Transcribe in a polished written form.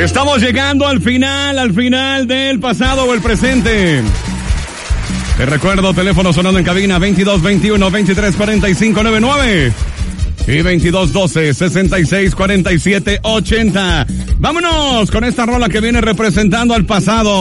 Estamos llegando al final del pasado o el presente. Te recuerdo, teléfono sonando en cabina 2221-234599 y 2212-664780. Vámonos con esta rola que viene representando al pasado.